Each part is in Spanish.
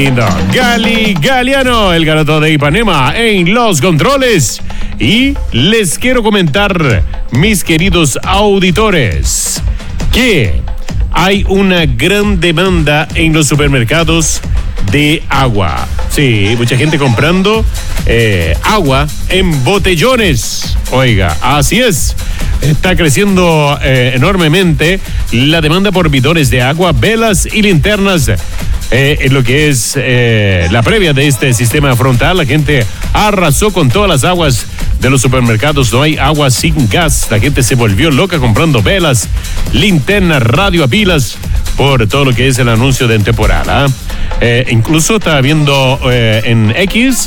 Galiano, el garoto de Ipanema en los controles. Y les quiero comentar, mis queridos auditores, que hay una gran demanda en los supermercados de agua. Sí, mucha gente comprando agua en botellones. Oiga, así es. Está creciendo enormemente la demanda por bidones de agua, velas y linternas. En lo que es la previa de este sistema frontal, la gente arrasó con todas las aguas de los supermercados. No hay agua sin gas. La gente se volvió loca comprando velas, linternas, radio a pilas por todo lo que es el anuncio de temporada. Incluso estaba viendo en X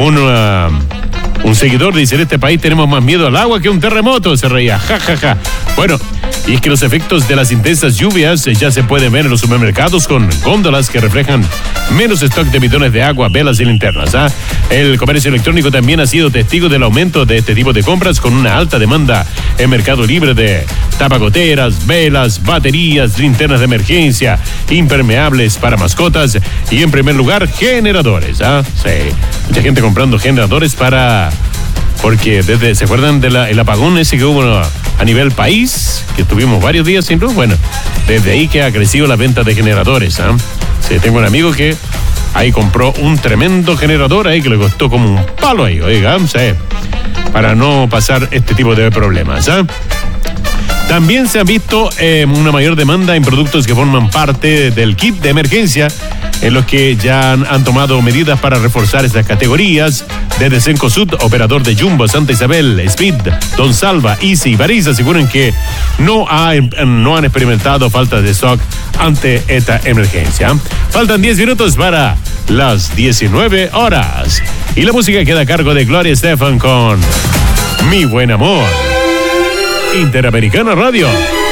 un seguidor dice: en este país tenemos más miedo al agua que un terremoto. Se reía, jajaja. Bueno, y es que los efectos de las intensas lluvias ya se pueden ver en los supermercados con góndolas que reflejan menos stock de bidones de agua, velas y linternas. El comercio electrónico también ha sido testigo del aumento de este tipo de compras, con una alta demanda en Mercado Libre de tapagoteras, velas, baterías, linternas de emergencia, impermeables para mascotas y, en primer lugar, generadores. Sí, mucha gente comprando generadores porque ¿se acuerdan del apagón ese que hubo a nivel país? Que estuvimos varios días sin luz. Bueno, desde ahí que ha crecido la venta de generadores. Sí, tengo un amigo que ahí compró un tremendo generador ahí que le costó como un palo ahí, oiga, sí, para no pasar este tipo de problemas. También se ha visto una mayor demanda en productos que forman parte del kit de emergencia, en los que ya han tomado medidas para reforzar estas categorías. Desde Cencosud, operador de Jumbo, Santa Isabel, Speed, Don Salva, Easy y París aseguran que no han experimentado falta de stock ante esta emergencia. Faltan 10 minutos para las 19 horas. Y la música queda a cargo de Gloria Estefan con Mi Buen Amor. Interamericana Radio.